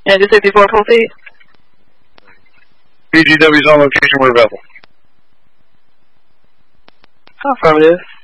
And 254 full feet. BGW's on location, we're available. Affirmative.